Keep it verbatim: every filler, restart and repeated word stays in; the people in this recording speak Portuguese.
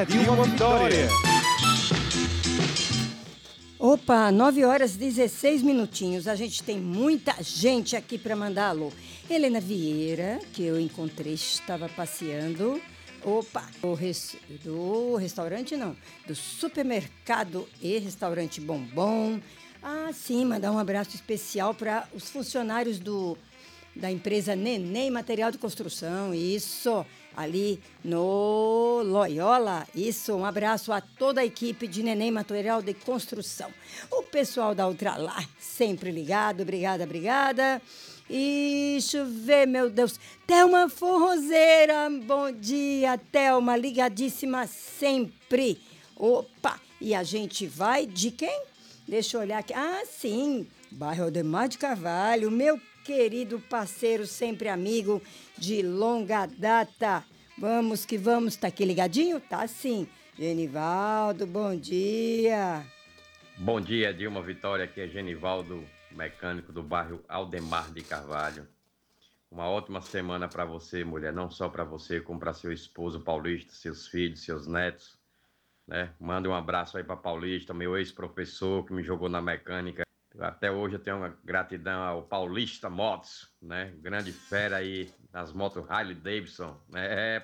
é de uma vitória. Opa, nove horas e dezesseis minutinhos. A gente tem muita gente aqui para mandar alô. Helena Vieira, que eu encontrei, estava passeando. Opa, do, res, do restaurante não, do supermercado e restaurante Bombom. Ah, sim, mandar um abraço especial para os funcionários do, da empresa Neném Material de Construção. Isso, ali no Loyola. Isso, um abraço a toda a equipe de Neném Material de Construção. O pessoal da Ultralar, sempre ligado. Obrigada, obrigada. E deixa eu ver, meu Deus. Thelma Forrozeira, bom dia, Thelma, ligadíssima sempre. Opa, e a gente vai de quem? Deixa eu olhar aqui. Ah, sim, bairro Aldemar de Carvalho, meu querido parceiro, sempre amigo de longa data. Vamos que vamos, tá aqui ligadinho? Tá sim. Genivaldo, bom dia. Bom dia, Dilma Vitória, aqui é Genivaldo, mecânico do bairro Aldemar de Carvalho. Uma ótima semana para você, mulher, não só para você, como para seu esposo Paulista, seus filhos, seus netos, né? Manda um abraço aí para Paulista, meu ex-professor que me jogou na mecânica. Até hoje eu tenho uma gratidão ao Paulista Motos, né? Grande fera aí nas motos Harley Davidson, né? É,